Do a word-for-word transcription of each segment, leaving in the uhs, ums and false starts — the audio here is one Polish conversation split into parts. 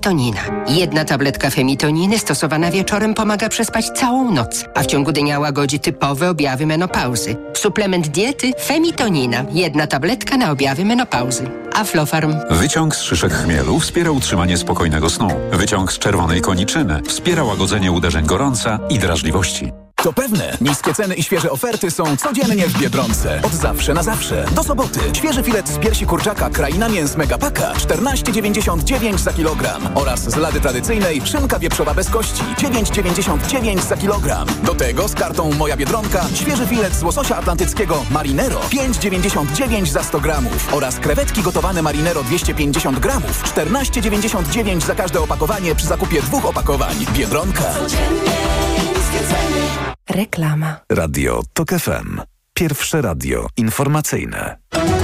Femitonina. Jedna tabletka Femitoniny stosowana wieczorem pomaga przespać całą noc, a w ciągu dnia łagodzi typowe objawy menopauzy. Suplement diety Femitonina. Jedna tabletka na objawy menopauzy. Aflofarm. Wyciąg z szyszek chmielu wspiera utrzymanie spokojnego snu. Wyciąg z czerwonej koniczyny wspiera łagodzenie uderzeń gorąca i drażliwości. To pewne. Niskie ceny i świeże oferty są codziennie w Biedronce. Od zawsze na zawsze. Do soboty. Świeży filet z piersi kurczaka Kraina Mięs Megapaka czternaście dziewięćdziesiąt dziewięć za kilogram. Oraz z lady tradycyjnej szynka wieprzowa bez kości dziewięć dziewięćdziesiąt dziewięć za kilogram. Do tego z kartą Moja Biedronka świeży filet z łososia atlantyckiego Marinero pięć dziewięćdziesiąt dziewięć za sto gramów. Oraz krewetki gotowane Marinero dwieście pięćdziesiąt gramów czternaście dziewięćdziesiąt dziewięć za każde opakowanie przy zakupie dwóch opakowań. Biedronka. Reklama. Radio Tok F M. Pierwsze radio informacyjne.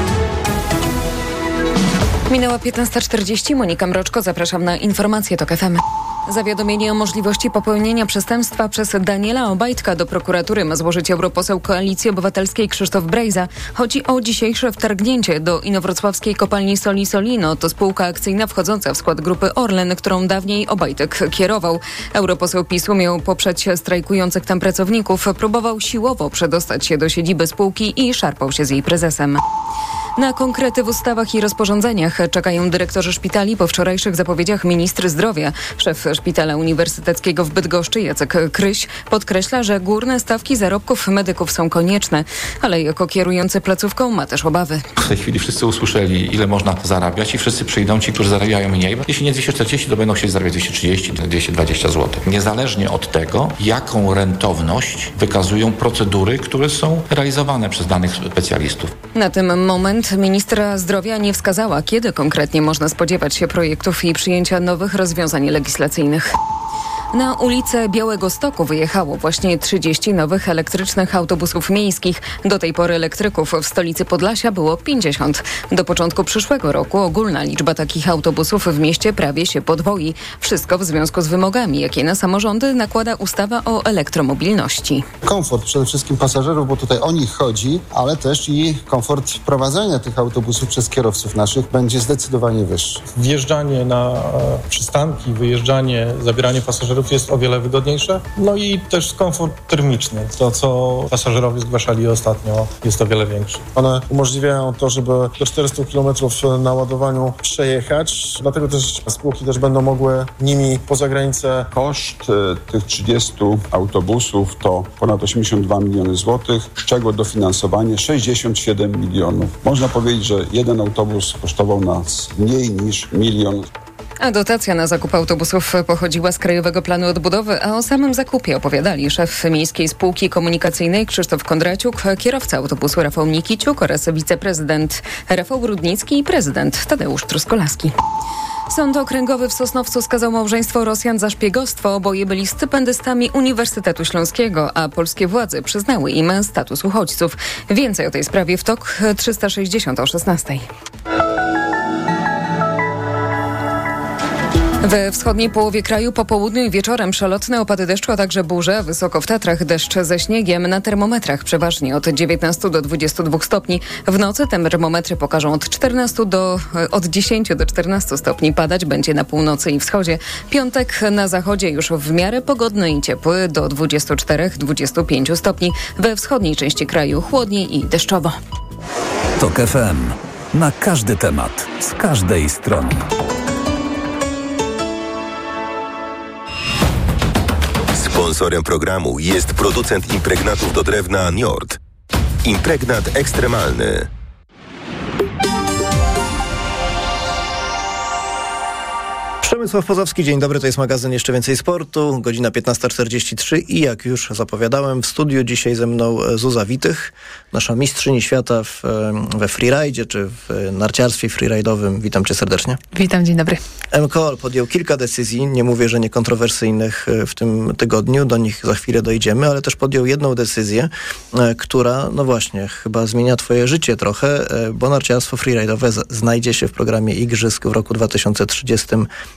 Minęła piętnasta czterdzieści. Monika Mroczko, zapraszam na informacje Tok F M. Zawiadomienie o możliwości popełnienia przestępstwa przez Daniela Obajtka do prokuratury ma złożyć europoseł Koalicji Obywatelskiej Krzysztof Brejza. Chodzi o dzisiejsze wtargnięcie do inowrocławskiej kopalni Soli Solino. To spółka akcyjna wchodząca w skład grupy Orlen, którą dawniej Obajtek kierował. Europoseł PiS-u miał poprzeć strajkujących tam pracowników. Próbował siłowo przedostać się do siedziby spółki i szarpał się z jej prezesem. Na konkrety w ustawach i rozporządzeniach czekają dyrektorzy szpitali po wczorajszych zapowiedziach ministry zdrowia. Szef Szpitala Uniwersyteckiego w Bydgoszczy Jacek Kryś podkreśla, że górne stawki zarobków medyków są konieczne, ale jako kierujący placówką ma też obawy. W tej chwili wszyscy usłyszeli, ile można zarabiać i wszyscy przyjdą ci, którzy zarabiają mniej. Jeśli nie dwieście czterdzieści, to będą chcieli zarabiać dwieście trzydzieści, dwieście dwadzieścia złotych. Niezależnie od tego, jaką rentowność wykazują procedury, które są realizowane przez danych specjalistów. Na tym moment ministra zdrowia nie wskazała, kiedy konkretnie można spodziewać się projektów i przyjęcia nowych rozwiązań legislacyjnych. Na ulicę Białegostoku wyjechało właśnie trzydzieści nowych elektrycznych autobusów miejskich. Do tej pory elektryków w stolicy Podlasia było pięćdziesiąt. Do początku przyszłego roku ogólna liczba takich autobusów w mieście prawie się podwoi. Wszystko w związku z wymogami, jakie na samorządy nakłada ustawa o elektromobilności. Komfort przede wszystkim pasażerów, bo tutaj o nich chodzi, ale też i komfort prowadzenia tych autobusów przez kierowców naszych będzie zdecydowanie wyższy. Wjeżdżanie na przystanki, wyjeżdżanie, zabieranie pasażerów jest o wiele wygodniejsze. No i też komfort termiczny. To, co pasażerowie zgłaszali ostatnio, jest o wiele większy. One umożliwiają to, żeby do czterysta kilometrów na ładowaniu przejechać. Dlatego też spółki też będą mogły nimi poza granicę. Koszt tych trzydziestu autobusów to ponad osiemdziesiąt dwa miliony złotych, z czego dofinansowanie sześćdziesiąt siedem milionów. Można powiedzieć, że jeden autobus kosztował nas mniej niż milion. A dotacja na zakup autobusów pochodziła z Krajowego Planu Odbudowy, a o samym zakupie opowiadali szef Miejskiej Spółki Komunikacyjnej Krzysztof Kondraciuk, kierowca autobusu Rafał Nikiciuk oraz wiceprezydent Rafał Brudnicki i prezydent Tadeusz Truskolaski. Sąd Okręgowy w Sosnowcu skazał małżeństwo Rosjan za szpiegostwo. Oboje byli stypendystami Uniwersytetu Śląskiego, a polskie władze przyznały im status uchodźców. Więcej o tej sprawie w TOK trzysta sześćdziesiąt o szesnastej. We wschodniej połowie kraju po południu i wieczorem przelotne opady deszczu, a także burze, wysoko w Tatrach deszcz ze śniegiem, na termometrach przeważnie od dziewiętnastu do dwudziestu dwóch stopni. W nocy termometry pokażą od czternastu do, od dziesięciu do czternastu stopni. Padać będzie na północy i wschodzie. Piątek na zachodzie już w miarę pogodny i ciepły do dwudziestu czterech do dwudziestu pięciu stopni. We wschodniej części kraju chłodniej i deszczowo. Tok F M. Na każdy temat, z każdej strony. Sponsorem programu jest producent impregnatów do drewna Njord. Impregnat ekstremalny. Przemysław Pozowski, dzień dobry, to jest magazyn Jeszcze Więcej Sportu, godzina piętnasta czterdzieści trzy i jak już zapowiadałem, w studiu dzisiaj ze mną Zuza Witych, nasza mistrzyni świata w, we freeridzie czy w narciarstwie freeridowym. Witam cię serdecznie. Witam, dzień dobry. M K O L podjął kilka decyzji, nie mówię, że niekontrowersyjnych w tym tygodniu, do nich za chwilę dojdziemy, ale też podjął jedną decyzję, która, no właśnie, chyba zmienia twoje życie trochę, bo narciarstwo freeridowe znajdzie się w programie Igrzysk w roku dwa tysiące trzydziestym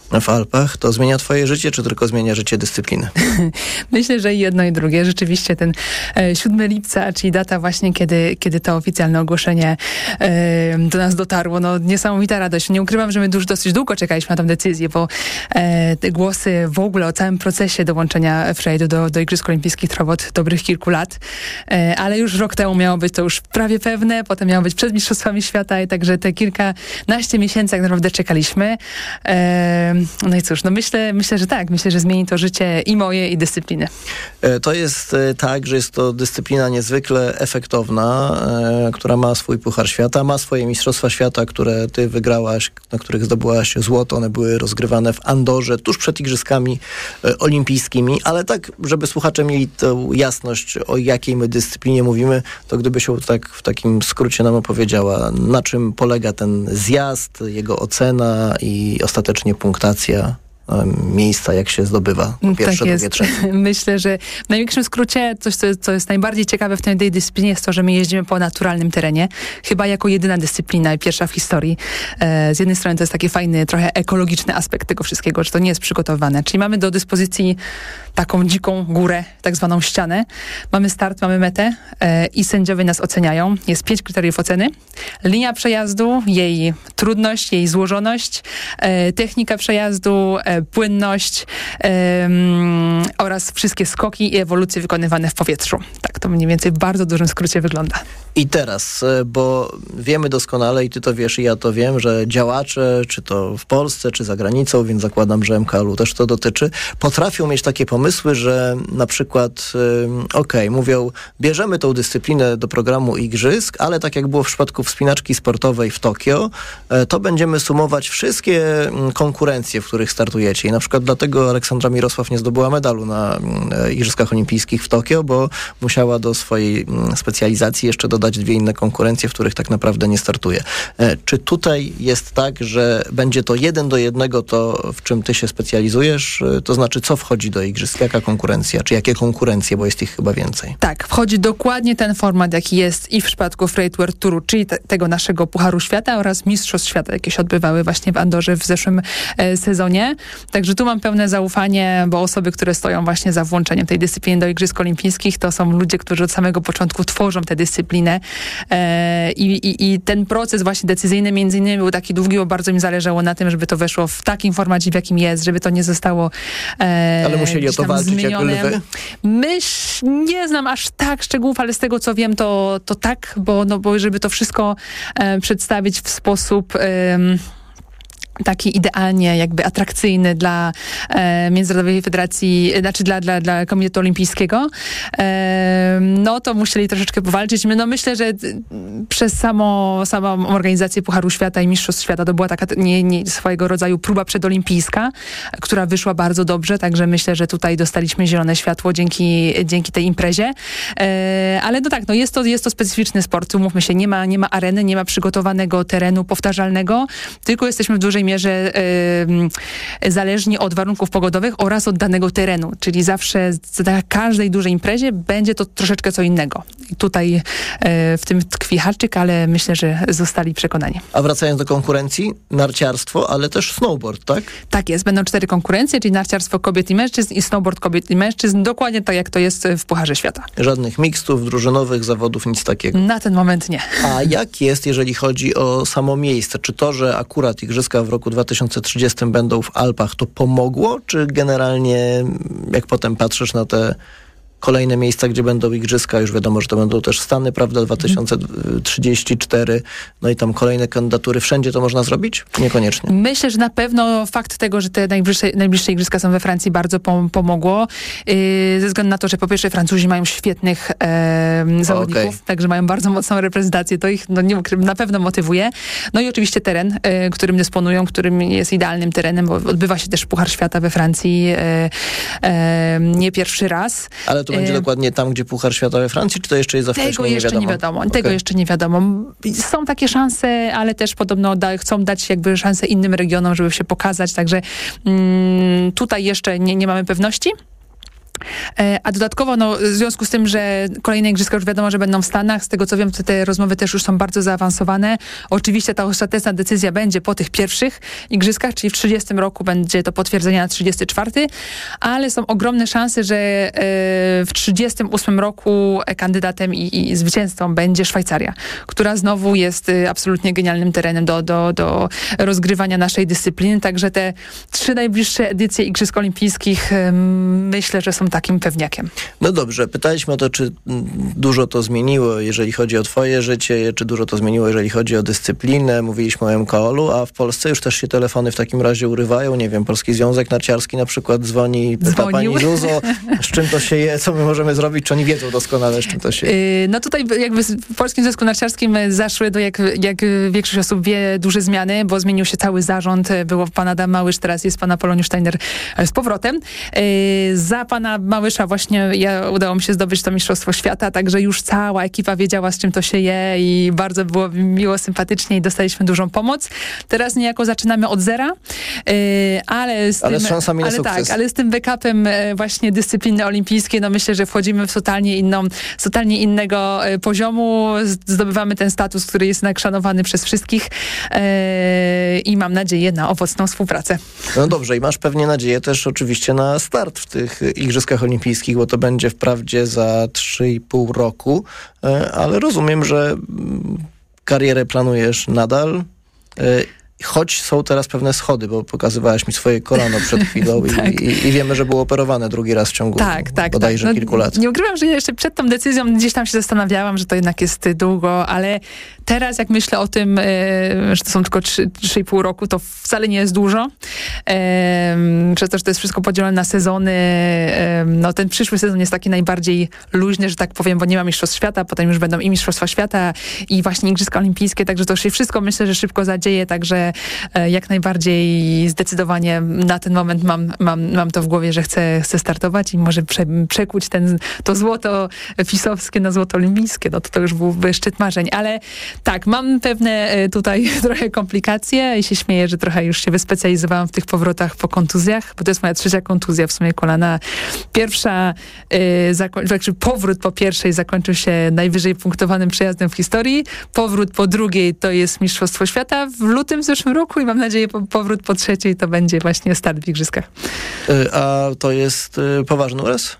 w Alpach, to zmienia twoje życie, czy tylko zmienia życie dyscypliny? Myślę, że i jedno i drugie. Rzeczywiście ten e, siódmego lipca, czyli data właśnie, kiedy, kiedy to oficjalne ogłoszenie e, do nas dotarło. No niesamowita radość. Nie ukrywam, że my już dosyć długo czekaliśmy na tę decyzję, bo e, te głosy w ogóle o całym procesie dołączenia Frejdu do, do Igrzysk Olimpijskich trwało od dobrych kilku lat. E, ale już rok temu miało być to już prawie pewne, potem miało być przed Mistrzostwami Świata i także te kilkanaście miesięcy tak naprawdę czekaliśmy. E, no i cóż, no myślę, myślę, że tak. Myślę, że zmieni to życie i moje, i dyscypliny. To jest tak, że jest to dyscyplina niezwykle efektowna, e, która ma swój Puchar Świata, ma swoje Mistrzostwa Świata, które ty wygrałaś, na których zdobyłaś złoto. One były rozgrywane w Andorze tuż przed Igrzyskami e, Olimpijskimi, ale tak, żeby słuchacze mieli tę jasność, o jakiej my dyscyplinie mówimy, to gdyby się tak w takim skrócie nam opowiedziała, na czym polega ten zjazd, jego ocena i ostatecznie punktacja miejsca, jak się zdobywa pierwsze, tak jest. drugie, trzecie. Myślę, że w największym skrócie coś, co, co jest najbardziej ciekawe w tej, tej dyscyplinie, jest to, że my jeździmy po naturalnym terenie. Chyba jako jedyna dyscyplina i pierwsza w historii. E, z jednej strony to jest taki fajny, trochę ekologiczny aspekt tego wszystkiego, że to nie jest przygotowane. Czyli mamy do dyspozycji taką dziką górę, tak zwaną ścianę. Mamy start, mamy metę e, i sędziowie nas oceniają. Jest pięć kryteriów oceny. Linia przejazdu, jej trudność, jej złożoność, e, technika przejazdu, e, płynność um, oraz wszystkie skoki i ewolucje wykonywane w powietrzu. Tak to mniej więcej w bardzo dużym skrócie wygląda. I teraz, bo wiemy doskonale i ty to wiesz i ja to wiem, że działacze, czy to w Polsce, czy za granicą, więc zakładam, że M K L-u też to dotyczy, potrafią mieć takie pomysły, że na przykład um, okej, okay, mówią, bierzemy tą dyscyplinę do programu Igrzysk, ale tak jak było w przypadku wspinaczki sportowej w Tokio, to będziemy sumować wszystkie konkurencje, w których startujemy. I na przykład dlatego Aleksandra Mirosław nie zdobyła medalu na Igrzyskach Olimpijskich w Tokio, bo musiała do swojej specjalizacji jeszcze dodać dwie inne konkurencje, w których tak naprawdę nie startuje. Czy tutaj jest tak, że będzie to jeden do jednego to, w czym ty się specjalizujesz? To znaczy, co wchodzi do Igrzysk? Jaka konkurencja? Czy jakie konkurencje? Bo jest ich chyba więcej. Tak, wchodzi dokładnie ten format, jaki jest i w przypadku Freight World Touru, czyli te, tego naszego Pucharu Świata oraz Mistrzostw Świata, jakie się odbywały właśnie w Andorze w zeszłym e, sezonie. Także tu mam pełne zaufanie, bo osoby, które stoją właśnie za włączeniem tej dyscypliny do Igrzysk Olimpijskich, to są ludzie, którzy od samego początku tworzą tę dyscyplinę e, i, i, i ten proces właśnie decyzyjny między innymi był taki długi, bo bardzo mi zależało na tym, żeby to weszło w takim formacie, w jakim jest, żeby to nie zostało e, ale musieli o to walczyć zmienione. Jak lwy? Myśl, nie znam aż tak szczegółów, ale z tego, co wiem, to, to tak, bo, no, bo żeby to wszystko e, przedstawić w sposób e, taki idealnie jakby atrakcyjny dla e, Międzynarodowej Federacji, znaczy dla, dla, dla Komitetu Olimpijskiego, e, no to musieli troszeczkę powalczyć. No myślę, że przez samo, samą organizację Pucharu Świata i Mistrzostw Świata to była taka nie, nie, swojego rodzaju próba przedolimpijska, która wyszła bardzo dobrze, także myślę, że tutaj dostaliśmy zielone światło dzięki, dzięki tej imprezie. E, ale no tak, no jest to, jest to specyficzny sport, umówmy się, nie ma, nie ma areny, nie ma przygotowanego terenu powtarzalnego, tylko jesteśmy w dużej mierze y, zależni od warunków pogodowych oraz od danego terenu, czyli zawsze na każdej dużej imprezie będzie to troszeczkę co innego. I tutaj y, w tym tkwi haczyk, ale myślę, że zostali przekonani. A wracając do konkurencji, narciarstwo, ale też snowboard, tak? Tak jest, będą cztery konkurencje, czyli narciarstwo kobiet i mężczyzn i snowboard kobiet i mężczyzn, dokładnie tak jak to jest w Pucharze Świata. Żadnych mixtów, drużynowych zawodów, nic takiego? Na ten moment nie. A jak jest, jeżeli chodzi o samo miejsce? Czy to, że akurat igrzyska w roku dwa tysiące trzydziestym będą w Alpach, to pomogło? Czy generalnie, jak potem patrzysz na te kolejne miejsca, gdzie będą igrzyska, już wiadomo, że to będą też Stany, prawda, dwa tysiące trzydziesty czwarty, no i tam kolejne kandydatury. Wszędzie to można zrobić? Niekoniecznie. Myślę, że na pewno fakt tego, że te najbliższe, najbliższe igrzyska są we Francji, bardzo pom- pomogło. Yy, ze względu na to, że po pierwsze Francuzi mają świetnych e, zawodników, okay. Także mają bardzo mocną reprezentację, to ich no, nie, na pewno motywuje. No i oczywiście teren, e, którym dysponują, którym jest idealnym terenem, bo odbywa się też Puchar Świata we Francji e, e, nie pierwszy raz. Ale to będzie dokładnie tam, gdzie Puchar Świata we Francji, czy to jeszcze jest za wcześnie? Tego jeszcze nie wiadomo. Nie wiadomo. Okay. Tego jeszcze nie wiadomo. Są takie szanse, ale też podobno da, chcą dać jakby szansę innym regionom, żeby się pokazać, także mm, tutaj jeszcze nie, nie mamy pewności. A dodatkowo, no, w związku z tym, że kolejne igrzyska już wiadomo, że będą w Stanach, z tego co wiem, to te rozmowy też już są bardzo zaawansowane. Oczywiście ta ostateczna decyzja będzie po tych pierwszych igrzyskach, czyli w trzydziestym roku będzie to potwierdzenie na trzydziesty czwarty, ale są ogromne szanse, że w trzydziestym ósmym roku kandydatem i, i zwycięzcą będzie Szwajcaria, która znowu jest absolutnie genialnym terenem do, do, do rozgrywania naszej dyscypliny. Także te trzy najbliższe edycje Igrzysk Olimpijskich myślę, że są takim pewniakiem. No dobrze, pytaliśmy o to, czy dużo to zmieniło, jeżeli chodzi o twoje życie, czy dużo to zmieniło, jeżeli chodzi o dyscyplinę. Mówiliśmy o M K O L-u, a w Polsce już też się telefony w takim razie urywają. Nie wiem, Polski Związek Narciarski na przykład dzwoni i pyta pani Zuzo, z czym to się je, co my możemy zrobić, czy oni wiedzą doskonale, z czym to się je. Yy, no tutaj jakby w Polskim Związku Narciarskim zaszły, do jak, jak większość osób wie, duże zmiany, bo zmienił się cały zarząd. Było pan Adam Małysz, teraz jest pan Apoloniusz Steiner z powrotem. Yy, za pana Małysza właśnie ja, udało mi się zdobyć to Mistrzostwo Świata, także już cała ekipa wiedziała, z czym to się je i bardzo było miło, sympatycznie i dostaliśmy dużą pomoc. Teraz niejako zaczynamy od zera, yy, ale z ale tym, z szansami na ale sukces. tak, ale z tym backupem właśnie dyscypliny olimpijskiej, no myślę, że wchodzimy w totalnie inną, z totalnie innego poziomu, zdobywamy ten status, który jest jednak szanowany przez wszystkich yy, i mam nadzieję na owocną współpracę. No dobrze, i masz pewnie nadzieję też oczywiście na start w tych Igrzyskach Olimpijskich, bo to będzie wprawdzie za trzy i pół roku, ale rozumiem, że karierę planujesz nadal, choć są teraz pewne schody, bo pokazywałaś mi swoje kolano przed chwilą tak. i, i, i wiemy, że było operowane drugi raz w ciągu tak, tak, bodajże tak. No, kilku lat. Nie ukrywam, że jeszcze przed tą decyzją gdzieś tam się zastanawiałam, że to jednak jest długo, ale teraz jak myślę o tym, e, że to są tylko trzy i pół roku, to wcale nie jest dużo. E, przez to, że to jest wszystko podzielone na sezony. E, no ten przyszły sezon jest taki najbardziej luźny, że tak powiem, bo nie ma Mistrzostw Świata, potem już będą i Mistrzostwa Świata i właśnie Igrzyska Olimpijskie, także to się wszystko myślę, że szybko zadzieje, także jak najbardziej zdecydowanie na ten moment mam, mam, mam to w głowie, że chcę, chcę startować i może prze, przekuć ten, to złoto fisowskie na złoto olimpijskie. No to, to już byłby szczyt marzeń. Ale tak, mam pewne tutaj trochę komplikacje i się śmieję, że trochę już się wyspecjalizowałam w tych powrotach po kontuzjach, bo to jest moja trzecia kontuzja w sumie kolana. Pierwsza, yy, zakoń- powrót po pierwszej zakończył się najwyżej punktowanym przejazdem w historii. Powrót po drugiej to jest Mistrzostwo Świata w lutym w zeszłym roku i mam nadzieję po, powrót po trzeciej to będzie właśnie start w Igrzyskach. A to jest y, poważny uraz?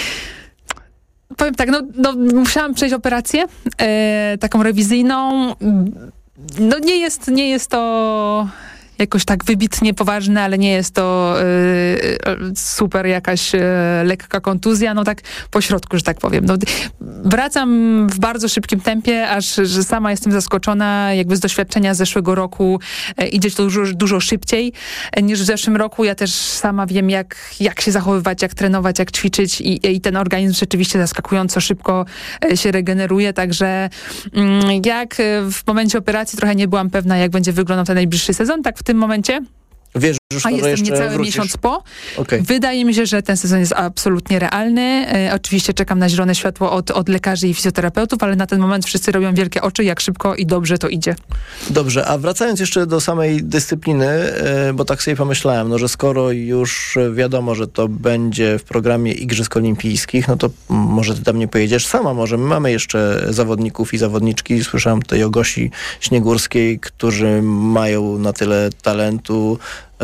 Powiem tak, no, no musiałam przejść operację e, taką rewizyjną. No nie jest, nie jest to jakoś tak wybitnie poważne, ale nie jest to y, super jakaś y, lekka kontuzja, no tak po środku, że tak powiem. No, wracam w bardzo szybkim tempie, aż że sama jestem zaskoczona, jakby z doświadczenia z zeszłego roku y, idzie to dużo, dużo szybciej y, niż w zeszłym roku. Ja też sama wiem, jak, jak się zachowywać, jak trenować, jak ćwiczyć i, i ten organizm rzeczywiście zaskakująco szybko y, się regeneruje, także y, jak w momencie operacji trochę nie byłam pewna, jak będzie wyglądał ten najbliższy sezon, tak w tym momencie. Wiesz, już A jestem jeszcze niecały wrócisz. miesiąc po. Okay. Wydaje mi się, że ten sezon jest absolutnie realny. E, oczywiście czekam na zielone światło od, od lekarzy i fizjoterapeutów, ale na ten moment wszyscy robią wielkie oczy, jak szybko i dobrze to idzie. Dobrze, a wracając jeszcze do samej dyscypliny, e, bo tak sobie pomyślałem, no, że skoro już wiadomo, że to będzie w programie Igrzysk Olimpijskich, no to może ty tam nie pojedziesz sama, może my mamy jeszcze zawodników i zawodniczki, słyszałam tutaj o Gosi Śniegórskiej, którzy mają na tyle talentu,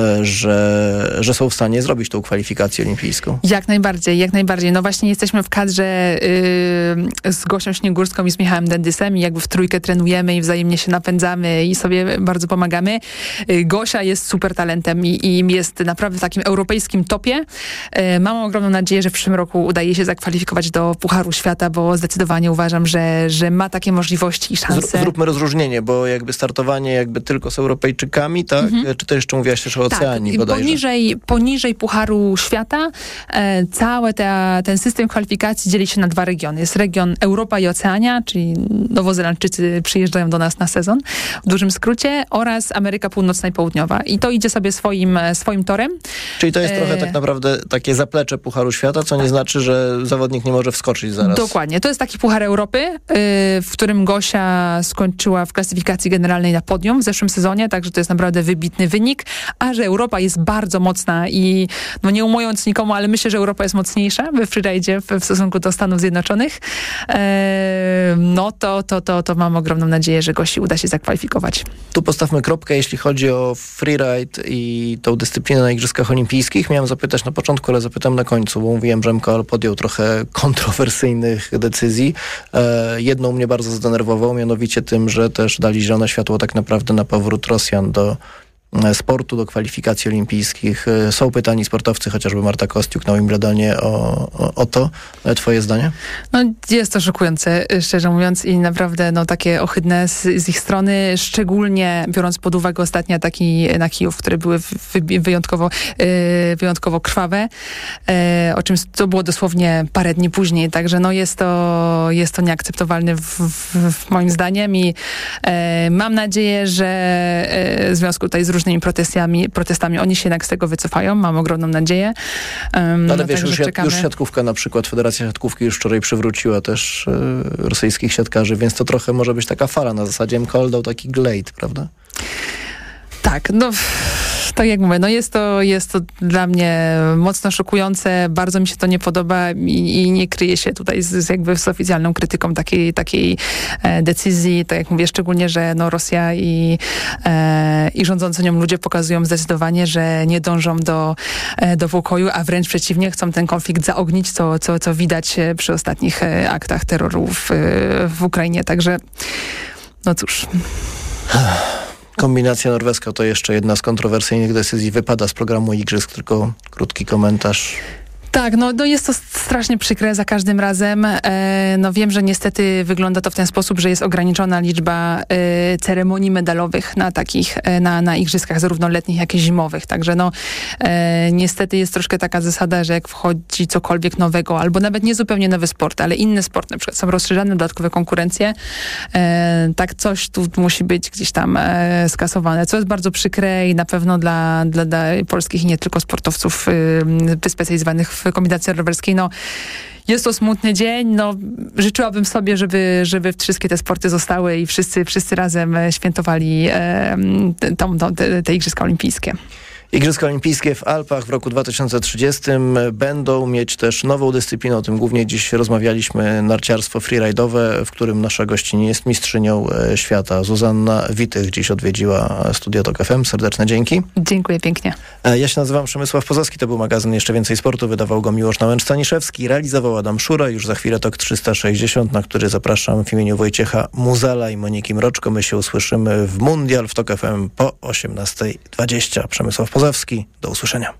Że, że są w stanie zrobić tą kwalifikację olimpijską. Jak najbardziej, jak najbardziej. No właśnie jesteśmy w kadrze yy, z Gosią Śniegórską i z Michałem Dendysem i jakby w trójkę trenujemy i wzajemnie się napędzamy i sobie bardzo pomagamy. Yy, Gosia jest super talentem i, i jest naprawdę w takim europejskim topie. Yy, mam ogromną nadzieję, że w przyszłym roku udaje się zakwalifikować do Pucharu Świata, bo zdecydowanie uważam, że, że ma takie możliwości i szanse. Zróbmy rozróżnienie, bo jakby startowanie jakby tylko z Europejczykami, tak? Mhm. Czy to jeszcze mówiłaś też o Oceanii tak, bodajże? Poniżej, poniżej Pucharu Świata e, cały te, ten system kwalifikacji dzieli się na dwa regiony. Jest region Europa i Oceania, czyli Nowozelandczycy przyjeżdżają do nas na sezon, w dużym skrócie, oraz Ameryka Północna i Południowa. I to idzie sobie swoim, swoim torem. Czyli to jest e... trochę tak naprawdę takie zaplecze Pucharu Świata, co tak. nie znaczy, że zawodnik nie może wskoczyć zaraz. Dokładnie. To jest taki Puchar Europy, y, w którym Gosia skończyła w klasyfikacji generalnej na podium w zeszłym sezonie, także to jest naprawdę wybitny wynik, a a że Europa jest bardzo mocna i no nie umując nikomu, ale myślę, że Europa jest mocniejsza we freeridzie w, w stosunku do Stanów Zjednoczonych, e, no to, to, to, to mam ogromną nadzieję, że gości uda się zakwalifikować. Tu postawmy kropkę, jeśli chodzi o freeride i tą dyscyplinę na Igrzyskach Olimpijskich. Miałem zapytać na początku, ale zapytam na końcu, bo mówiłem, że M K O L podjął trochę kontrowersyjnych decyzji. E, jedną mnie bardzo zdenerwował, mianowicie tym, że też dali zielone światło tak naprawdę na powrót Rosjan do sportu, do kwalifikacji olimpijskich. Są pytani sportowcy, chociażby Marta Kostiuk na Wimbledonie o, o, o to. Twoje zdanie? No jest to szokujące, szczerze mówiąc, i naprawdę no, takie ohydne z, z ich strony, szczególnie biorąc pod uwagę ostatnie ataki na Kijów, które były wy, wyjątkowo, yy, wyjątkowo krwawe, yy, o czym to było dosłownie parę dni później, także no jest to, jest to nieakceptowalne w, w, w moim zdaniem i yy, mam nadzieję, że yy, w związku tutaj z różnymi protestami, protestami oni się jednak z tego wycofają, mam ogromną nadzieję. Um, no ale no wiesz, tak, już, siat, już siatkówka na przykład, Federacja Siatkówki już wczoraj przywróciła też y, rosyjskich siatkarzy, więc to trochę może być taka fala na zasadzie M K O L dał taki glejt, prawda? Tak, no tak jak mówię, no jest to, jest to dla mnie mocno szokujące, bardzo mi się to nie podoba i, i nie kryje się tutaj z, z jakby z oficjalną krytyką takiej, takiej e, decyzji, tak jak mówię, szczególnie, że no Rosja i, e, i rządzący nią ludzie pokazują zdecydowanie, że nie dążą do, e, do pokoju, a wręcz przeciwnie, chcą ten konflikt zaognić, co, co, co widać przy ostatnich e, aktach terroru w, w Ukrainie, także no cóż... Kombinacja norweska to jeszcze jedna z kontrowersyjnych decyzji. Wypada z programu Igrzysk, tylko krótki komentarz. Tak, no, no jest to strasznie przykre za każdym razem. E, no wiem, że niestety wygląda to w ten sposób, że jest ograniczona liczba e, ceremonii medalowych na takich, e, na, na igrzyskach zarówno letnich, jak i zimowych. Także no e, niestety jest troszkę taka zasada, że jak wchodzi cokolwiek nowego, albo nawet nie zupełnie nowy sport, ale inny sport, na przykład są rozszerzane dodatkowe konkurencje, e, tak coś tu musi być gdzieś tam e, skasowane, co jest bardzo przykre i na pewno dla, dla, dla polskich i nie tylko sportowców e, wyspecjalizowanych w kombinacji rowerskiej, no jest to smutny dzień, no życzyłabym sobie, żeby, żeby wszystkie te sporty zostały i wszyscy, wszyscy razem świętowali e, tą, tą, te, te Igrzyska Olimpijskie. Igrzyska Olimpijskie w Alpach w roku dwa tysiące trzydziestym będą mieć też nową dyscyplinę, o tym głównie dziś rozmawialiśmy, narciarstwo freeride'owe, w którym nasza gościni jest mistrzynią świata. Zuzanna Witych dziś odwiedziła Studio Tok F M. Serdeczne dzięki. Dziękuję pięknie. Ja się nazywam Przemysław Pozowski, to był magazyn Jeszcze Więcej Sportu, wydawał go Miłosz Nałęcz-Staniszewski, realizował Adam Szura, już za chwilę Tok trzysta sześćdziesiąt, na który zapraszam w imieniu Wojciecha Muzala i Moniki Mroczko. My się usłyszymy w Mundial w Tok F M po osiemnasta dwadzieścia. Przemysław Pozowski, do usłyszenia.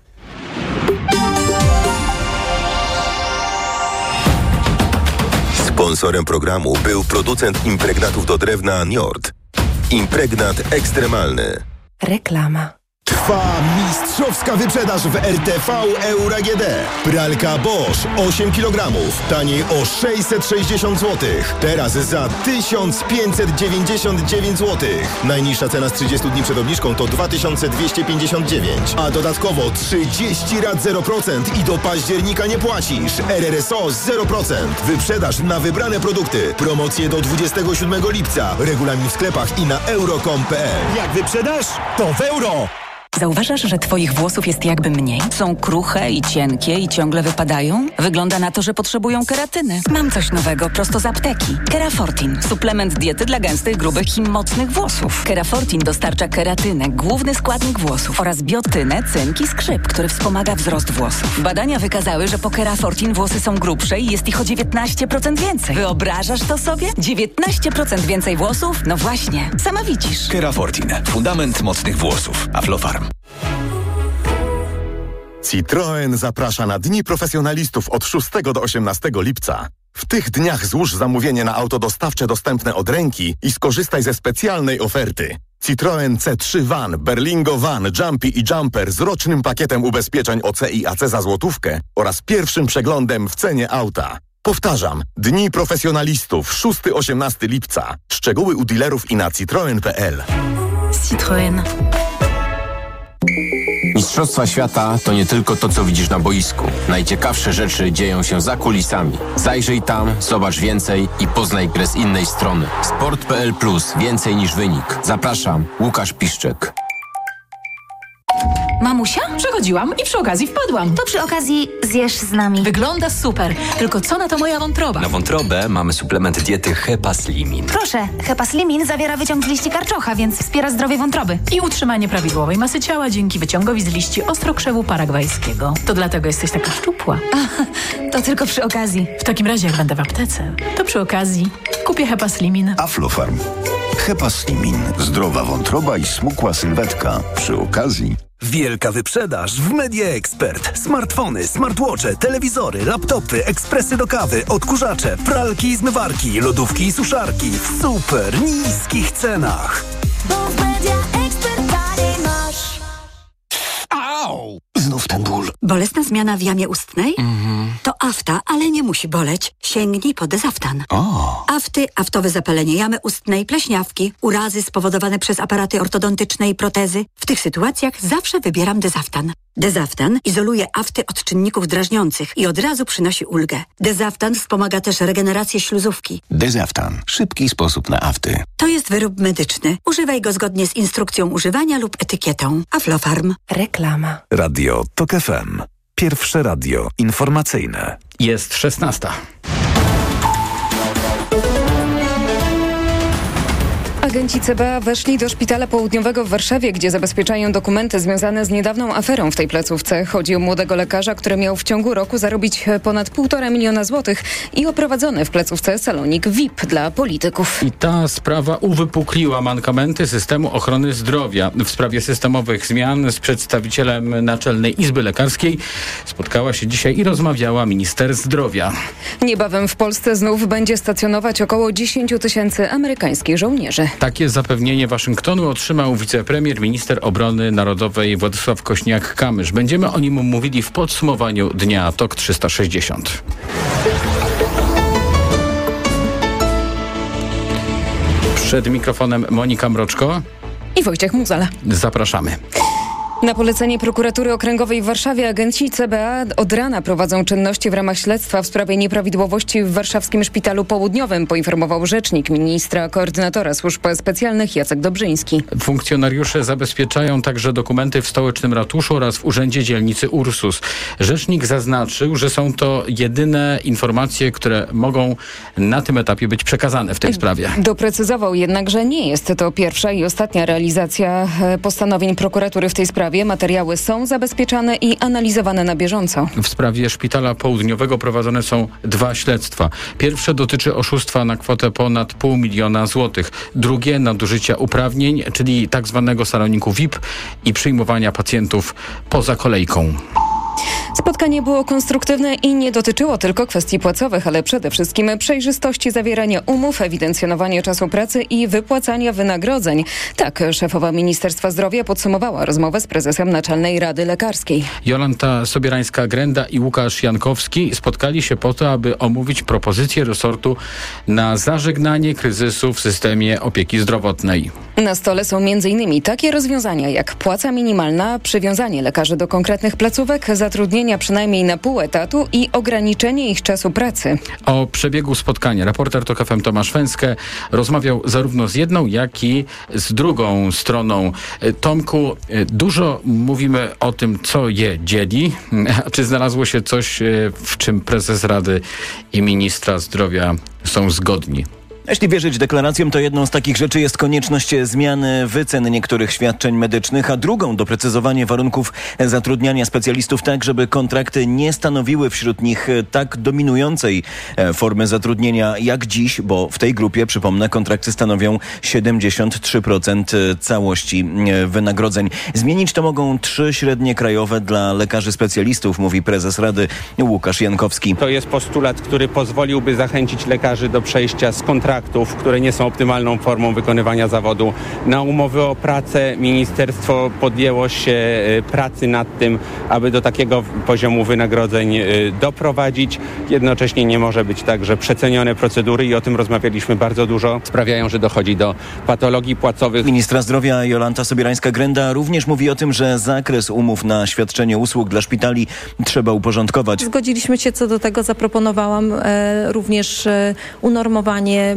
Sponsorem programu był producent impregnatów do drewna Njord. Impregnat ekstremalny. Reklama. Trwa mistrzowska wyprzedaż w R T V Euro A G D. Pralka Bosch osiem kilogramów, taniej o sześćset sześćdziesiąt złotych. Teraz za tysiąc pięćset dziewięćdziesiąt dziewięć złotych. Najniższa cena z trzydziestu dni przed obniżką to dwa tysiące dwieście pięćdziesiąt dziewięć. A dodatkowo trzydzieści rat zero procent i do października nie płacisz. R R S O zero procent. Wyprzedaż na wybrane produkty. Promocje do dwudziestego siódmego lipca. Regulamin w sklepach i na euro kropka com kropka p l. Jak wyprzedasz, to w euro. Zauważasz, że twoich włosów jest jakby mniej? Są kruche i cienkie i ciągle wypadają? Wygląda na to, że potrzebują keratyny. Mam coś nowego prosto z apteki. Kerafortin. Suplement diety dla gęstych, grubych i mocnych włosów. Kerafortin dostarcza keratynę, główny składnik włosów, oraz biotynę, cynk i skrzyp, który wspomaga wzrost włosów. Badania wykazały, że po Kerafortin włosy są grubsze i jest ich o dziewiętnaście procent więcej. Wyobrażasz to sobie? dziewiętnaście procent więcej włosów? No właśnie, sama widzisz. Kerafortin. Fundament mocnych włosów. Aflofarm. Citroen zaprasza na Dni Profesjonalistów od szóstego do osiemnastego lipca. W tych dniach złóż zamówienie na auto dostawcze dostępne od ręki i skorzystaj ze specjalnej oferty. Citroen C trzy Van, Berlingo Van, Jumpy i Jumper z rocznym pakietem ubezpieczeń O C i A C za złotówkę oraz pierwszym przeglądem w cenie auta. Powtarzam, Dni Profesjonalistów szóstego do osiemnastego lipca. Szczegóły u dealerów i na citroen kropka p l. Citroen. Mistrzostwa świata to nie tylko to, co widzisz na boisku. Najciekawsze rzeczy dzieją się za kulisami. Zajrzyj tam, zobacz więcej i poznaj grę z innej strony. sport kropka p l plus. Więcej niż wynik. Zapraszam, Łukasz Piszczek. Mamusia? Przechodziłam i przy okazji wpadłam. To przy okazji zjesz z nami. Wygląda super, tylko co na to moja wątroba? Na wątrobę mamy suplement diety Hepaslimin. Proszę, Hepaslimin zawiera wyciąg z liści karczocha, więc wspiera zdrowie wątroby. I utrzymanie prawidłowej masy ciała dzięki wyciągowi z liści ostrokrzewu paragwajskiego. To dlatego jesteś taka szczupła. A, to tylko przy okazji. W takim razie, jak będę w aptece, to przy okazji kupię Hepaslimin. Aflofarm. Hepaslimin. Zdrowa wątroba i smukła sylwetka. Przy okazji... Wielka wyprzedaż w Media Expert. Smartfony, smartwatche, telewizory, laptopy, ekspresy do kawy, odkurzacze, pralki i zmywarki, lodówki i suszarki w super niskich cenach. Bo w Media Expert taniej masz. Au! Znów ten ból. Bolesna zmiana w jamie ustnej? Mhm. To afta, ale nie musi boleć. Sięgnij po Dezaftan. O. Afty, aftowe zapalenie jamy ustnej, pleśniawki, urazy spowodowane przez aparaty ortodontyczne i protezy. W tych sytuacjach zawsze wybieram Dezaftan. Dezaftan izoluje afty od czynników drażniących i od razu przynosi ulgę. Dezaftan wspomaga też regenerację śluzówki. Dezaftan. Szybki sposób na afty. To jest wyrób medyczny. Używaj go zgodnie z instrukcją używania lub etykietą. Aflofarm. Reklama. Radio TOK F M. Pierwsze radio informacyjne. Jest szesnasta. Agenci C B A weszli do Szpitala Południowego w Warszawie, gdzie zabezpieczają dokumenty związane z niedawną aferą w tej placówce. Chodzi o młodego lekarza, który miał w ciągu roku zarobić ponad półtora miliona złotych i oprowadzony w placówce salonik V I P dla polityków. I ta sprawa uwypukliła mankamenty systemu ochrony zdrowia. W sprawie systemowych zmian z przedstawicielem Naczelnej Izby Lekarskiej spotkała się dzisiaj i rozmawiała minister zdrowia. Niebawem w Polsce znów będzie stacjonować około dziesięć tysięcy amerykańskich żołnierzy. Takie zapewnienie Waszyngtonu otrzymał wicepremier, minister obrony narodowej Władysław Kośniak-Kamysz. Będziemy o nim mówili w podsumowaniu dnia TOK trzysta sześćdziesiąt. Przed mikrofonem Monika Mroczko i Wojciech Muzala. Zapraszamy. Na polecenie Prokuratury Okręgowej w Warszawie agenci C B A od rana prowadzą czynności w ramach śledztwa w sprawie nieprawidłowości w warszawskim Szpitalu Południowym, poinformował rzecznik ministra koordynatora służb specjalnych Jacek Dobrzyński. Funkcjonariusze zabezpieczają także dokumenty w stołecznym ratuszu oraz w urzędzie dzielnicy Ursus. Rzecznik zaznaczył, że są to jedyne informacje, które mogą na tym etapie być przekazane w tej sprawie. Doprecyzował jednak, że nie jest to pierwsza i ostatnia realizacja postanowień prokuratury w tej sprawie. Materiały są zabezpieczane i analizowane na bieżąco. W sprawie Szpitala Południowego prowadzone są dwa śledztwa. Pierwsze dotyczy oszustwa na kwotę ponad pół miliona złotych. Drugie nadużycia uprawnień, czyli tak zwanego saloniku V I P i przyjmowania pacjentów poza kolejką. Spotkanie było konstruktywne i nie dotyczyło tylko kwestii płacowych, ale przede wszystkim przejrzystości zawierania umów, ewidencjonowania czasu pracy i wypłacania wynagrodzeń. Tak szefowa Ministerstwa Zdrowia podsumowała rozmowę z prezesem Naczelnej Rady Lekarskiej. Jolanta Sobierańska-Grenda i Łukasz Jankowski spotkali się po to, aby omówić propozycje resortu na zażegnanie kryzysu w systemie opieki zdrowotnej. Na stole są między innymi takie rozwiązania jak płaca minimalna, przywiązanie lekarzy do konkretnych placówek, zatrudnienia przynajmniej na pół etatu i ograniczenie ich czasu pracy. O przebiegu spotkania reporter TOK F M Tomasz Węskę rozmawiał zarówno z jedną, jak i z drugą stroną. Tomku, dużo mówimy o tym, co je dzieli. A czy znalazło się coś, w czym prezes Rady i ministra zdrowia są zgodni? Jeśli wierzyć deklaracjom, to jedną z takich rzeczy jest konieczność zmiany wycen niektórych świadczeń medycznych, a drugą doprecyzowanie warunków zatrudniania specjalistów tak, żeby kontrakty nie stanowiły wśród nich tak dominującej formy zatrudnienia jak dziś, bo w tej grupie, przypomnę, kontrakty stanowią siedemdziesiąt trzy procent całości wynagrodzeń. Zmienić to mogą trzy średnie krajowe dla lekarzy specjalistów, mówi prezes Rady Łukasz Jankowski. To jest postulat, który pozwoliłby zachęcić lekarzy do przejścia z kontraktów, które nie są optymalną formą wykonywania zawodu, na umowy o pracę. Ministerstwo podjęło się pracy nad tym, aby do takiego poziomu wynagrodzeń doprowadzić. Jednocześnie nie może być tak, że przecenione procedury, i o tym rozmawialiśmy bardzo dużo, sprawiają, że dochodzi do patologii płacowych. Ministra zdrowia Jolanta Sobierańska-Grenda również mówi o tym, że zakres umów na świadczenie usług dla szpitali trzeba uporządkować. Zgodziliśmy się co do tego, zaproponowałam e, również e, unormowanie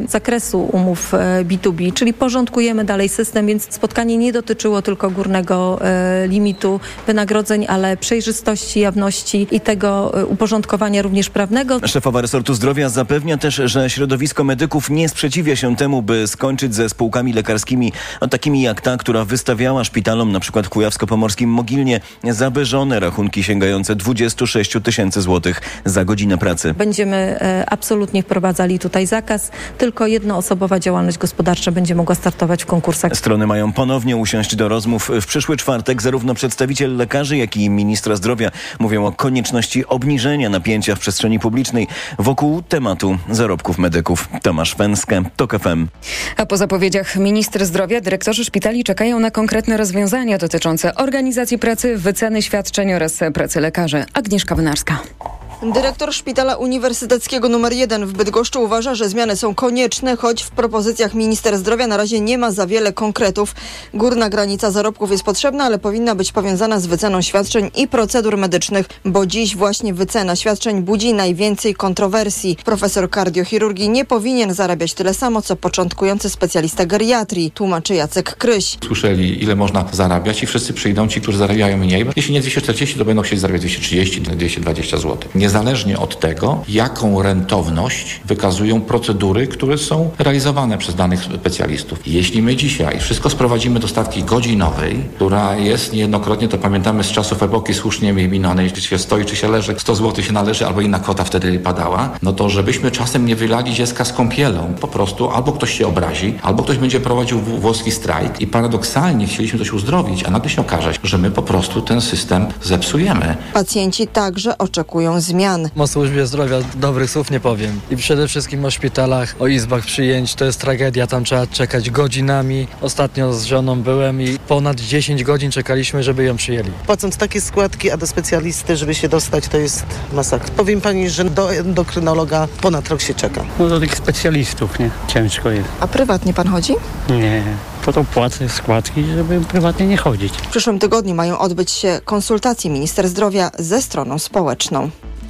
zakresu umów B dwa B, czyli porządkujemy dalej system, więc spotkanie nie dotyczyło tylko górnego limitu wynagrodzeń, ale przejrzystości, jawności i tego uporządkowania również prawnego. Szefowa resortu zdrowia zapewnia też, że środowisko medyków nie sprzeciwia się temu, by skończyć ze spółkami lekarskimi, no, takimi jak ta, która wystawiała szpitalom, na przykład kujawsko-pomorskim Mogilnie, zawyżone rachunki sięgające dwadzieścia sześć tysięcy złotych za godzinę pracy. Będziemy e, absolutnie wprowadzali tutaj zakaz. Tylko jednoosobowa działalność gospodarcza będzie mogła startować w konkursach. Strony mają ponownie usiąść do rozmów w przyszły czwartek. Zarówno przedstawiciel lekarzy, jak i ministra zdrowia mówią o konieczności obniżenia napięcia w przestrzeni publicznej wokół tematu zarobków medyków. Tomasz Węskę, TOK F M. A po zapowiedziach minister zdrowia dyrektorzy szpitali czekają na konkretne rozwiązania dotyczące organizacji pracy, wyceny świadczeń oraz pracy lekarzy. Agnieszka Wynarska. Dyrektor Szpitala Uniwersyteckiego numer jeden w Bydgoszczy uważa, że zmiany są konieczne, choć w propozycjach minister zdrowia na razie nie ma za wiele konkretów. Górna granica zarobków jest potrzebna, ale powinna być powiązana z wyceną świadczeń i procedur medycznych, bo dziś właśnie wycena świadczeń budzi najwięcej kontrowersji. Profesor kardiochirurgii nie powinien zarabiać tyle samo, co początkujący specjalista geriatrii, tłumaczy Jacek Kryś. Słyszeli, ile można zarabiać i wszyscy przyjdą ci, którzy zarabiają mniej. Jeśli nie dwieście czterdzieści, to będą chcieli zarabiać dwieście trzydzieści, dwieście dwadzieścia złotych. Niezależnie od tego, jaką rentowność wykazują procedury, które są realizowane przez danych specjalistów. Jeśli my dzisiaj wszystko sprowadzimy do stawki godzinowej, która jest niejednokrotnie, to pamiętamy z czasów epoki słusznie minionej, czy się stoi, czy się leży, sto złotych się należy, albo inna kwota wtedy padała, no to żebyśmy czasem nie wylali dziecka z kąpielą. Po prostu albo ktoś się obrazi, albo ktoś będzie prowadził włoski strajk i paradoksalnie chcieliśmy coś uzdrowić, a nagle się okaże, że my po prostu ten system zepsujemy. Pacjenci także oczekują zmian. O służbie zdrowia dobrych słów nie powiem. I przede wszystkim o szpitalach, o izbach przyjęć. To jest tragedia, tam trzeba czekać godzinami. Ostatnio z żoną byłem i ponad dziesięć godzin czekaliśmy, żeby ją przyjęli. Płacąc takie składki, a do specjalisty, żeby się dostać, to jest masakra. Powiem pani, że do endokrynologa ponad rok się czeka. No do tych specjalistów, nie? Ciężko jest. A prywatnie pan chodzi? Nie. Po to płacę składki, żeby prywatnie nie chodzić. W przyszłym tygodniu mają odbyć się konsultacje minister zdrowia ze stroną społeczną.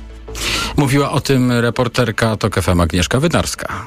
Mówiła o tym reporterka TOK F M Agnieszka Wynarska.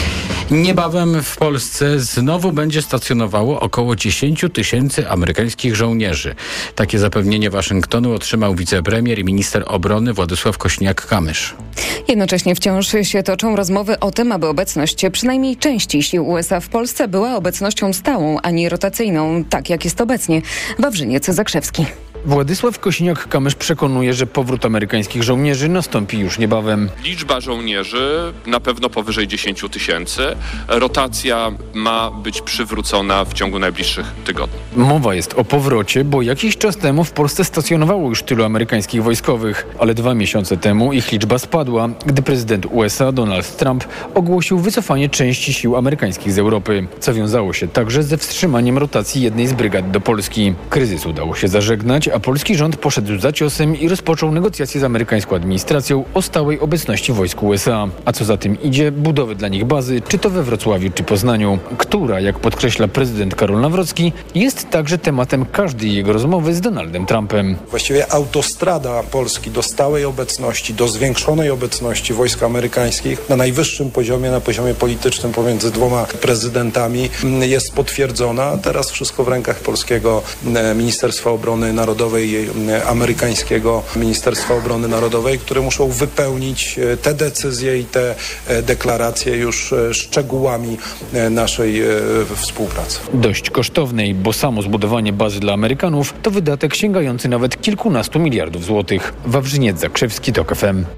Niebawem w Polsce znowu będzie stacjonowało około dziesięć tysięcy amerykańskich żołnierzy. Takie zapewnienie Waszyngtonu otrzymał wicepremier i minister obrony Władysław Kosiniak-Kamysz. Jednocześnie wciąż się toczą rozmowy o tym, aby obecność przynajmniej części sił U S A w Polsce była obecnością stałą, a nie rotacyjną, tak jak jest obecnie. Wawrzyniec Zakrzewski. Władysław Kosiniak-Kamysz przekonuje, że powrót amerykańskich żołnierzy nastąpi już niebawem. Liczba żołnierzy na pewno powyżej dziesięć tysięcy. Rotacja ma być przywrócona w ciągu najbliższych tygodni. Mowa jest o powrocie, bo jakiś czas temu w Polsce stacjonowało już tylu amerykańskich wojskowych, ale dwa miesiące temu ich liczba spadła, gdy prezydent U S A Donald Trump ogłosił wycofanie części sił amerykańskich z Europy, co wiązało się także ze wstrzymaniem rotacji jednej z brygad do Polski. Kryzys udało się zażegnać, a polski rząd poszedł za ciosem i rozpoczął negocjacje z amerykańską administracją o stałej obecności wojsk U S A. A co za tym idzie, budowy dla nich bazy, czy to we Wrocławiu, czy Poznaniu, która, jak podkreśla prezydent Karol Nawrocki, jest także tematem każdej jego rozmowy z Donaldem Trumpem. Właściwie autostrada Polski do stałej obecności, do zwiększonej obecności wojsk amerykańskich na najwyższym poziomie, na poziomie politycznym pomiędzy dwoma prezydentami jest potwierdzona. Teraz wszystko w rękach polskiego Ministerstwa Obrony Narodowej i amerykańskiego Ministerstwa Obrony Narodowej, które muszą wypełnić te decyzje i te deklaracje już szczegółami naszej współpracy. Dość kosztownej, bo samo zbudowanie bazy dla Amerykanów to wydatek sięgający nawet kilkunastu miliardów złotych. Wawrzyniec Zakrzewski, TOK F M.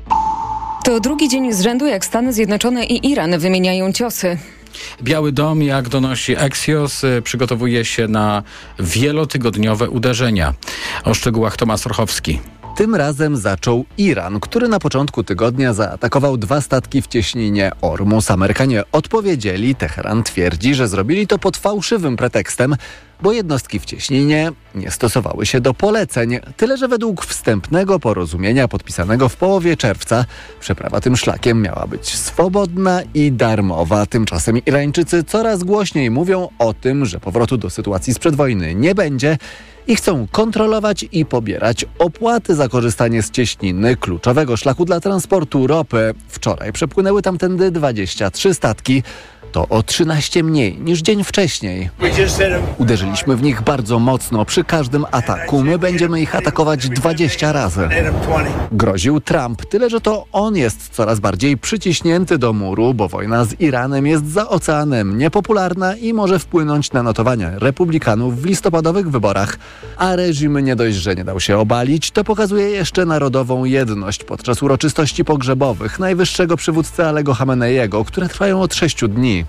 To drugi dzień z rzędu, jak Stany Zjednoczone i Iran wymieniają ciosy. Biały Dom, jak donosi Axios, przygotowuje się na wielotygodniowe uderzenia. O szczegółach Tomasz Orchowski. Tym razem zaczął Iran, który na początku tygodnia zaatakował dwa statki w cieśninie Ormus. Amerykanie odpowiedzieli. Teheran twierdzi, że zrobili to pod fałszywym pretekstem. bo jednostki w Cieśninie nie stosowały się do poleceń. Tyle, że według wstępnego porozumienia podpisanego w połowie czerwca przeprawa tym szlakiem miała być swobodna i darmowa. Tymczasem Irańczycy coraz głośniej mówią o tym, że powrotu do sytuacji sprzed wojny nie będzie i chcą kontrolować i pobierać opłaty za korzystanie z Cieśniny, kluczowego szlaku dla transportu ropy. Wczoraj przepłynęły tamtędy dwadzieścia trzy statki. To o trzynaście mniej niż dzień wcześniej. Uderzyliśmy w nich bardzo mocno. Przy każdym ataku my będziemy ich atakować dwadzieścia razy. Groził Trump. Tyle, że to on jest coraz bardziej przyciśnięty do muru, bo wojna z Iranem jest za oceanem niepopularna i może wpłynąć na notowania republikanów w listopadowych wyborach. A reżim nie dość, że nie dał się obalić, to pokazuje jeszcze narodową jedność podczas uroczystości pogrzebowych najwyższego przywódcy Alego Chameneiego, które trwają od sześciu dni.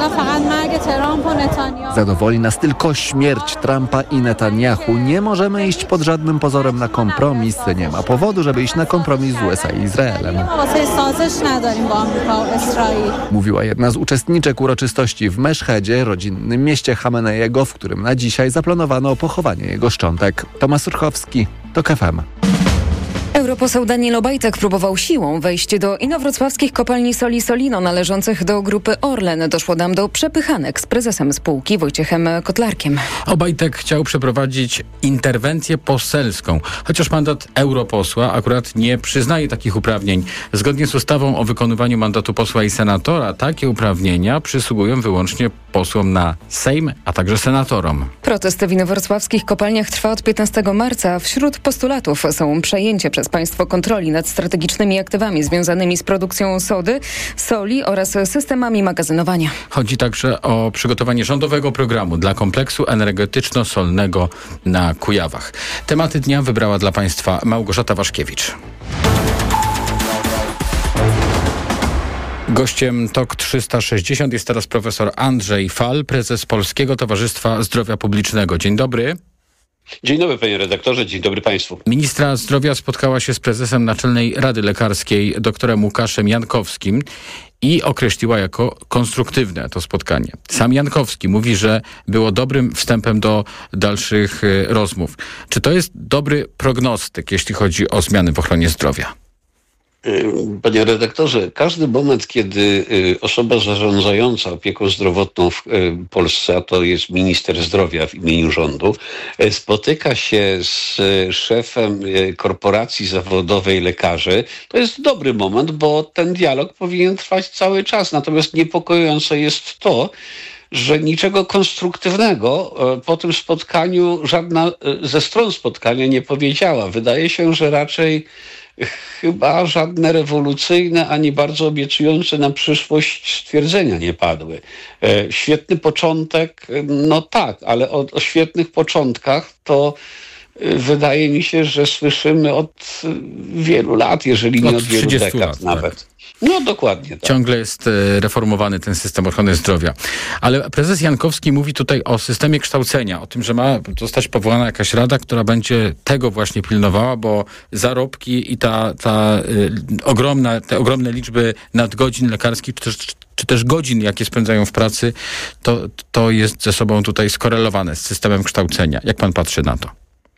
Zadowoli nas tylko śmierć Trumpa i Netanyahu. Nie możemy iść pod żadnym pozorem na kompromis. Nie ma powodu, żeby iść na kompromis z U S A i Izraelem. Mówiła jedna z uczestniczek uroczystości w Meszhedzie, rodzinnym mieście Chameneiego, w którym na dzisiaj zaplanowano pochowanie jego szczątek. Tomasz Surchowski, TOK F M. Europoseł Daniel Obajtek próbował siłą wejść do inowrocławskich kopalni soli Solino należących do grupy Orlen. Doszło tam do przepychanek z prezesem spółki Wojciechem Kotlarkiem. Obajtek chciał przeprowadzić interwencję poselską, chociaż mandat europosła akurat nie przyznaje takich uprawnień. Zgodnie z ustawą o wykonywaniu mandatu posła i senatora takie uprawnienia przysługują wyłącznie posłom na Sejm, a także senatorom. Protest w inowrocławskich kopalniach trwa od piętnastego marca. Wśród postulatów są przejęcie przez państwo kontroli nad strategicznymi aktywami związanymi z produkcją sody, soli oraz systemami magazynowania. Chodzi także o przygotowanie rządowego programu dla kompleksu energetyczno-solnego na Kujawach. Tematy dnia wybrała dla Państwa Małgorzata Waszkiewicz. Gościem TOK trzysta sześćdziesiąt jest teraz profesor Andrzej Fal, prezes Polskiego Towarzystwa Zdrowia Publicznego. Dzień dobry. Dzień dobry, panie redaktorze, dzień dobry państwu. Ministra zdrowia spotkała się z prezesem Naczelnej Rady Lekarskiej doktorem Łukaszem Jankowskim i określiła jako konstruktywne to spotkanie. Sam Jankowski mówi, że było dobrym wstępem do dalszych y, rozmów. Czy to jest dobry prognostyk, jeśli chodzi o zmiany w ochronie zdrowia? Panie redaktorze, każdy moment, kiedy osoba zarządzająca opieką zdrowotną w Polsce, a to jest minister zdrowia w imieniu rządu, spotyka się z szefem korporacji zawodowej lekarzy, to jest dobry moment, bo ten dialog powinien trwać cały czas. Natomiast niepokojące jest to, że niczego konstruktywnego po tym spotkaniu żadna ze stron spotkania nie powiedziała. Wydaje się, że raczej chyba żadne rewolucyjne, ani bardzo obiecujące na przyszłość stwierdzenia nie padły. E, świetny początek, no tak, ale o, o świetnych początkach to y, wydaje mi się, że słyszymy od wielu lat, jeżeli nie od, od wielu dekad lat, nawet. Tak. No dokładnie tak. Ciągle jest reformowany ten system ochrony zdrowia. Ale prezes Jankowski mówi tutaj o systemie kształcenia, o tym, że ma zostać powołana jakaś rada, która będzie tego właśnie pilnowała, bo zarobki i ta, ta y, ogromna, te ogromne liczby nadgodzin lekarskich, czy też, czy też godzin, jakie spędzają w pracy, to, to jest ze sobą tutaj skorelowane z systemem kształcenia. Jak pan patrzy na to?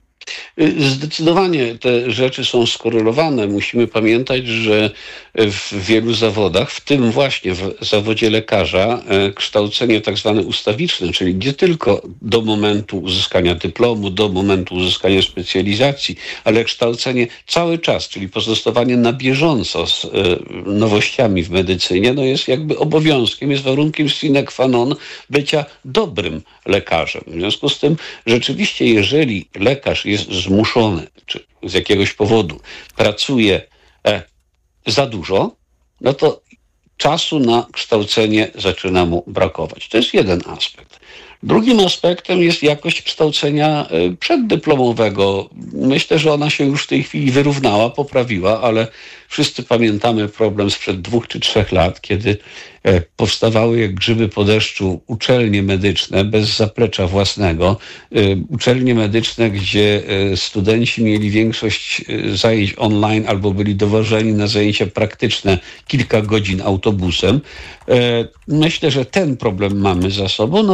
Zdecydowanie te rzeczy są skorelowane. Musimy pamiętać, że w wielu zawodach, w tym właśnie w zawodzie lekarza, kształcenie tak zwane ustawiczne, czyli nie tylko do momentu uzyskania dyplomu, do momentu uzyskania specjalizacji, ale kształcenie cały czas, czyli pozostawanie na bieżąco z nowościami w medycynie, no jest jakby obowiązkiem, jest warunkiem sine qua non bycia dobrym lekarzem. W związku z tym rzeczywiście, jeżeli lekarz jest zmuszony, czy z jakiegoś powodu pracuje e, za dużo, no to czasu na kształcenie zaczyna mu brakować. To jest jeden aspekt. Drugim aspektem jest jakość kształcenia przeddyplomowego. Myślę, że ona się już w tej chwili wyrównała, poprawiła, ale wszyscy pamiętamy problem sprzed dwóch czy trzech lat, kiedy powstawały jak grzyby po deszczu uczelnie medyczne bez zaplecza własnego. Uczelnie medyczne, gdzie studenci mieli większość zajęć online albo byli dowożeni na zajęcia praktyczne kilka godzin autobusem. Myślę, że ten problem mamy za sobą, natomiast problem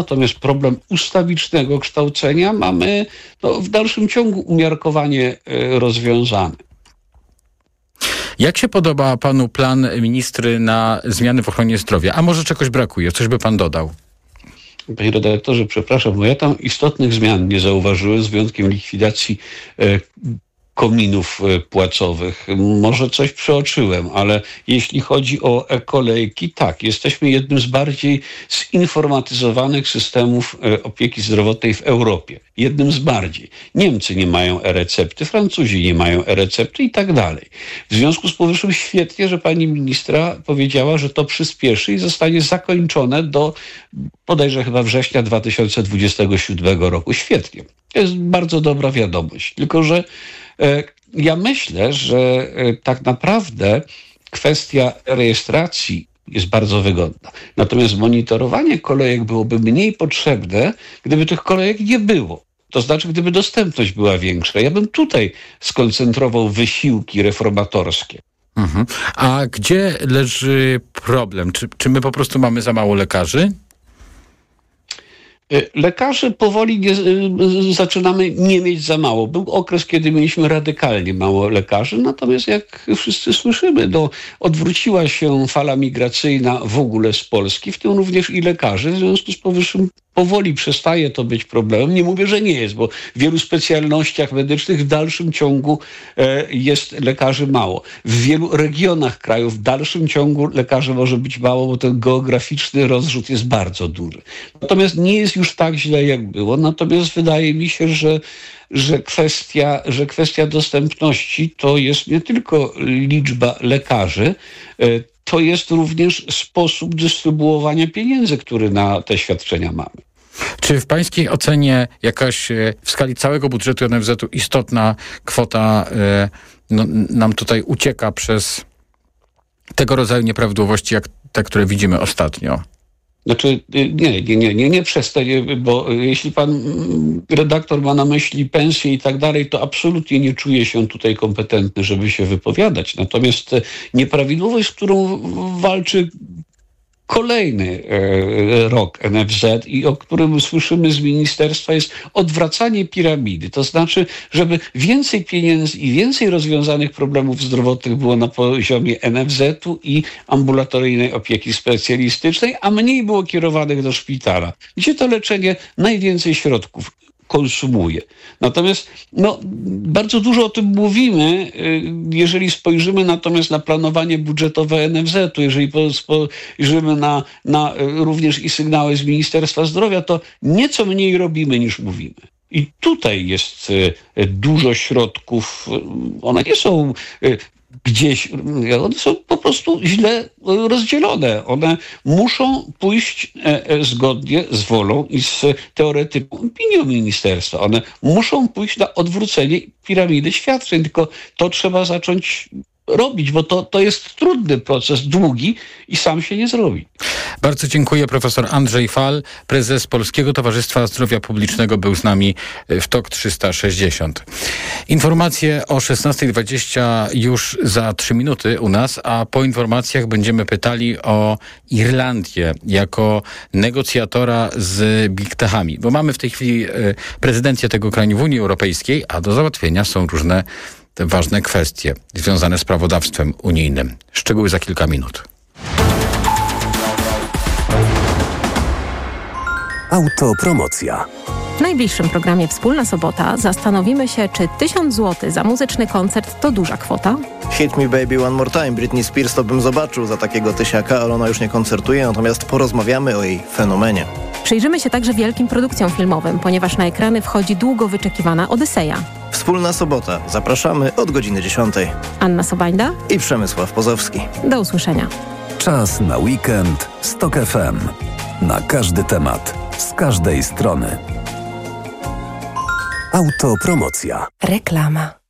problem ustawicznego kształcenia mamy no, w dalszym ciągu umiarkowanie rozwiązany. Jak się podoba panu plan ministry na zmiany w ochronie zdrowia? A może czegoś brakuje? Coś by pan dodał? Panie redaktorze, przepraszam, bo ja tam istotnych zmian nie zauważyłem, z wyjątkiem likwidacji e, kominów e, płacowych. Może coś przeoczyłem, ale jeśli chodzi o e-kolejki, tak, jesteśmy jednym z bardziej zinformatyzowanych systemów e, opieki zdrowotnej w Europie. Jednym z bardziej. Niemcy nie mają e-recepty, Francuzi nie mają e-recepty i tak dalej. W związku z powyższym świetnie, że pani ministra powiedziała, że to przyspieszy i zostanie zakończone do bodajże chyba września dwa tysiące dwudziestego siódmego roku. Świetnie. To jest bardzo dobra wiadomość. Tylko że e, ja myślę, że e, tak naprawdę kwestia rejestracji jest bardzo wygodna. Natomiast monitorowanie kolejek byłoby mniej potrzebne, gdyby tych kolejek nie było. To znaczy, gdyby dostępność była większa. Ja bym tutaj skoncentrował wysiłki reformatorskie. Mhm. A gdzie leży problem? Czy, czy my po prostu mamy za mało lekarzy? Lekarzy powoli nie, zaczynamy nie mieć za mało. Był okres, kiedy mieliśmy radykalnie mało lekarzy, natomiast jak wszyscy słyszymy, no, odwróciła się fala migracyjna w ogóle z Polski, w tym również i lekarzy. W związku z powyższym powoli przestaje to być problemem. Nie mówię, że nie jest, bo w wielu specjalnościach medycznych w dalszym ciągu e, jest lekarzy mało. W wielu regionach kraju w dalszym ciągu lekarzy może być mało, bo ten geograficzny rozrzut jest bardzo duży. Natomiast nie jest już tak źle, jak było. Natomiast wydaje mi się, że że kwestia, że kwestia dostępności to jest nie tylko liczba lekarzy, e, to jest również sposób dystrybuowania pieniędzy, który na te świadczenia mamy. Czy w pańskiej ocenie jakaś w skali całego budżetu N F Z-u istotna kwota no, nam tutaj ucieka przez tego rodzaju nieprawidłowości, jak te, które widzimy ostatnio? Znaczy, nie, nie, nie, nie, nie przez to, bo jeśli pan redaktor ma na myśli pensje i tak dalej, to absolutnie nie czuję się tutaj kompetentny, żeby się wypowiadać. Natomiast nieprawidłowość, z którą walczy kolejny e, rok N F Z i o którym słyszymy z ministerstwa, jest odwracanie piramidy. To znaczy, żeby więcej pieniędzy i więcej rozwiązanych problemów zdrowotnych było na poziomie N F Z-u i ambulatoryjnej opieki specjalistycznej, a mniej było kierowanych do szpitala, gdzie to leczenie najwięcej środków konsumuje. Natomiast no, bardzo dużo o tym mówimy, jeżeli spojrzymy natomiast na planowanie budżetowe N F Z-u, jeżeli spojrzymy na, na również i sygnały z Ministerstwa Zdrowia, to nieco mniej robimy niż mówimy. I tutaj jest dużo środków, one nie są gdzieś, one są po prostu źle rozdzielone. One muszą pójść zgodnie z wolą i z teoretyczną opinią ministerstwa. One muszą pójść na odwrócenie piramidy świadczeń, tylko to trzeba zacząć robić, bo to, to jest trudny proces, długi i sam się nie zrobi. Bardzo dziękuję. Profesor Andrzej Fal, prezes Polskiego Towarzystwa Zdrowia Publicznego, był z nami w Tok trzysta sześćdziesiąt. Informacje o szesnasta dwadzieścia już za trzy minuty u nas, a po informacjach będziemy pytali o Irlandię jako negocjatora z Big Techami, bo mamy w tej chwili prezydencję tego kraju w Unii Europejskiej, a do załatwienia są różne te ważne kwestie związane z prawodawstwem unijnym. Szczegóły za kilka minut. Autopromocja. W najbliższym programie Wspólna Sobota zastanowimy się, czy tysiąc złotych za muzyczny koncert to duża kwota? Hit Me Baby One More Time, Britney Spears to bym zobaczył za takiego tysiaka, ale ona już nie koncertuje, natomiast porozmawiamy o jej fenomenie. Przyjrzymy się także wielkim produkcjom filmowym, ponieważ na ekrany wchodzi długo wyczekiwana Odyseja. Wspólna Sobota. Zapraszamy od godziny dziesiątej. Anna Sobańda i Przemysław Pozowski. Do usłyszenia. Czas na weekend z Tok F M. Na każdy temat, z każdej strony. Autopromocja. Reklama.